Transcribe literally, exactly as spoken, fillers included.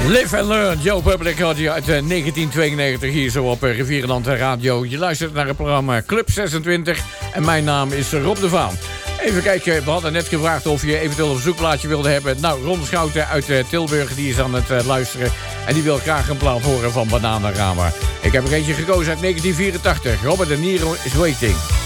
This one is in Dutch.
Live and Learn, Joe Public Radio uit uh, negentien tweeënnegentig hier zo op uh, Rivierenland Radio. Je luistert naar het programma Club zesentwintig en mijn naam is Rob de Vaan. Even kijken, we hadden net gevraagd of je eventueel een verzoekplaatje wilde hebben. Nou, Ron Schouten uit uh, Tilburg, die is aan het uh, luisteren. En die wil graag een plaat horen van Bananarama. Ik heb er eentje gekozen uit negentien vierentachtig. Robert De Niro is Waiting.